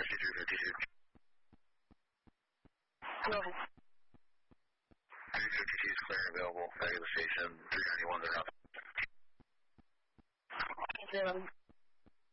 Hello. 352 is clear and available. Regular station 391, they're out.